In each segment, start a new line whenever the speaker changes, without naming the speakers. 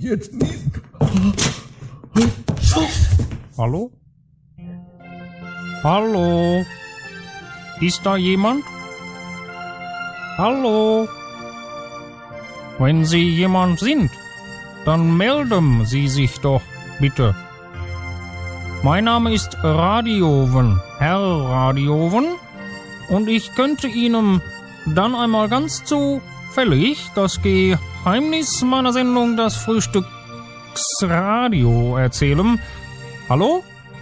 Jetzt nicht.
Hallo? Hallo? Ist da jemand? Hallo? Wenn Sie jemand sind, dann melden Sie sich doch bitte. Mein Name ist Radioven, Herr Radioven, und ich könnte Ihnen dann einmal ganz zufällig das Geheimnis meiner Sendung, das Frühstücksradio, erzählen. Hallo?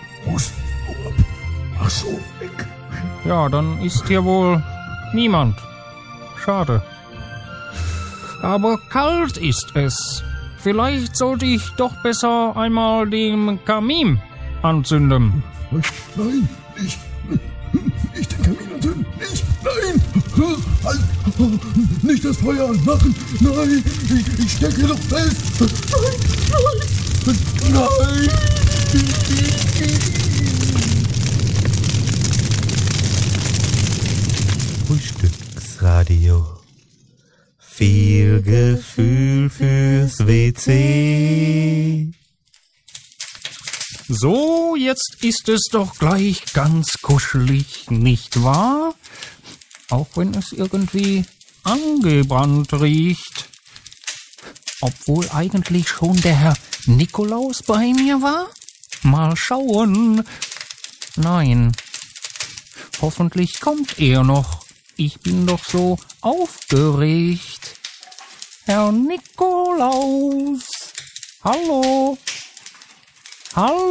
Ach so, weg.
Ja, dann ist hier wohl niemand. Schade. Aber kalt ist es. Vielleicht sollte ich doch besser einmal den Kamin anzünden.
Nein, nicht den Kamin anzünden. Nein. Halt. Nicht das Feuer anmachen. Nein, ich stecke doch fest. Nein.
Frühstücksradio. Viel Gefühl fürs WC.
So, jetzt ist es doch gleich ganz kuschelig, nicht wahr? Auch wenn es irgendwie angebrannt riecht. Obwohl eigentlich schon der Herr Nikolaus bei mir war? Mal schauen. Nein. Hoffentlich kommt er noch. Ich bin doch so aufgeregt. Herr Nikolaus. Hallo. Hallo.